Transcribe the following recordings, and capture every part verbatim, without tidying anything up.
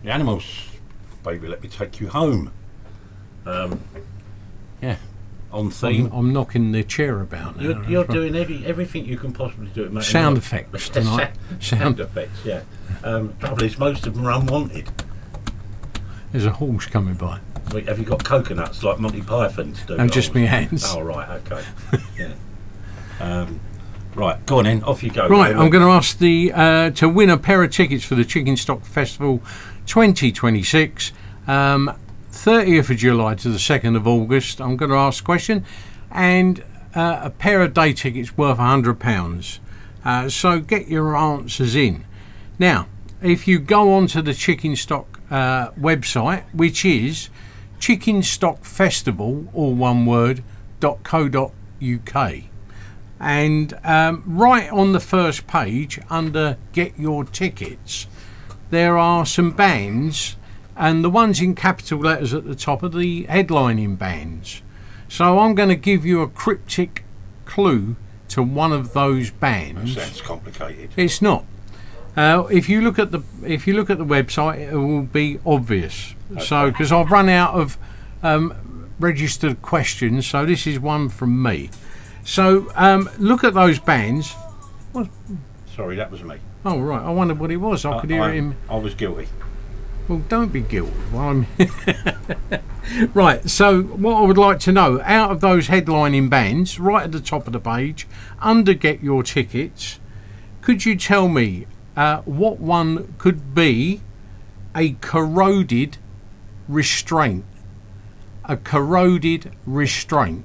the animals. Baby, let me take you home. Um, yeah, on theme. I'm, I'm knocking the chair about now. You're, you're doing every, everything you can possibly do. Mate. Sound effects tonight. Sound, sound effects, yeah. Um, trouble is, most of them are unwanted. There's a horse coming by. Wait, have you got coconuts like Monty Python to do? No, just my hands. Oh, right, okay. Yeah. Um, right, go on then, off you go. Right, I'm going to ask the uh, to win a pair of tickets for the Chicken Stock Festival twenty twenty-six, um, thirtieth of July to the second of August. I'm going to ask a question, and uh, a pair of day tickets worth one hundred pounds. Uh, so get your answers in. Now, if you go onto the Chicken Stock uh, website, which is Chicken Stock Festival, all one word, dot co dot uk. And um, right on the first page, under Get Your Tickets, there are some bands, and the ones in capital letters at the top are the headlining bands. So I'm going to give you a cryptic clue to one of those bands. That sounds complicated. It's not. Uh, if you look at the if you look at the website, it will be obvious. Okay. So because I've run out of um, registered questions, so this is one from me. So um, look at those bands. What? Sorry, that was me. Oh right, I wondered what it was. I, I could hear I, him. I was guilty. Well, don't be guilty. Well, I'm right. So what I would like to know, out of those headlining bands, right at the top of the page, under Get Your Tickets, could you tell me uh, what one could be a corroded restraint? A corroded restraint.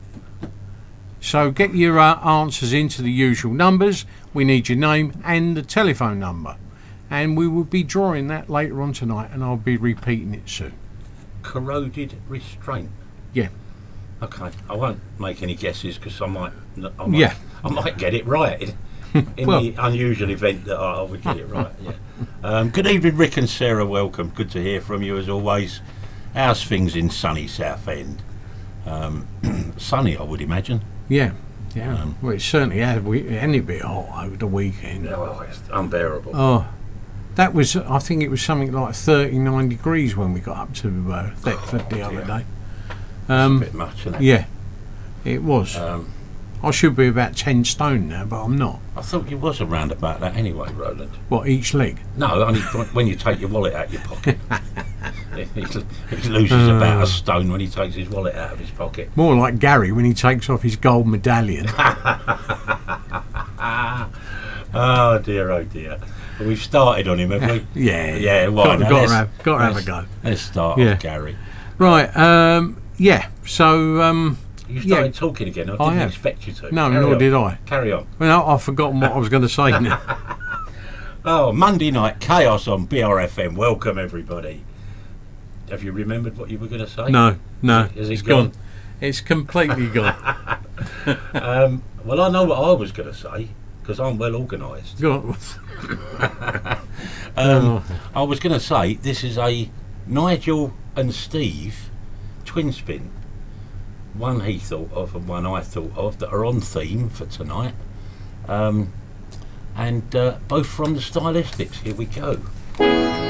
So get your uh, answers into the usual numbers. We need your name and the telephone number. And we will be drawing that later on tonight, and I'll be repeating it soon. Corroded restraint? Yeah. Okay. I won't make any guesses because I might, I might, yeah. I might get it right in well, the unusual event that I, I would get it right. Yeah. Um, good evening, Rick and Sarah. Welcome. Good to hear from you as always. How's things in sunny Southend? Um, sunny, I would imagine. Yeah, yeah. Um, well, it certainly had we, any bit hot over the weekend. Oh, it's unbearable. Oh, that was, I think it was something like thirty-nine degrees when we got up to uh, Thetford oh, the other day. Um, That's a bit much, isn't it? Yeah, it was. Um, I should be about ten stone now, but I'm not. I thought you was around about that anyway, Roland. What, each leg? No, only when you take your wallet out of your pocket. he, he loses uh, about a stone when he takes his wallet out of his pocket. More like Gary when he takes off his gold medallion. Oh dear, oh dear. Well, we've started on him, have we? yeah. Yeah, well, got, no, got, to have, got to have a go. Let's start yeah. on Gary. Right, um, yeah, so... Um, you started yeah, talking again, I didn't I expect you to. No, Carry nor on. did I. Carry on. Well, I've forgotten what I was going to say now. Oh, Monday Night Chaos on B R F M. Welcome, everybody. Have you remembered what you were going to say? No, no. Is it it's gone? gone. It's completely gone. um, well, I know what I was going to say, because I'm well organised. um, oh. I was going to say, this is a Nigel and Steve twin spin. One he thought of and one I thought of that are on theme for tonight. Um, and uh, both from the Stylistics. Here we go.